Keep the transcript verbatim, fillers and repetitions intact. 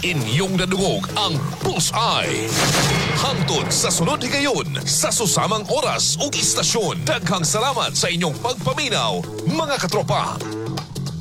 Inyong nadungog ang Bullseye. Hangtod sa sunod higayon sa susamang oras ug istasyon. Daghang salamat sa inyong pagpaminaw, mga katropa.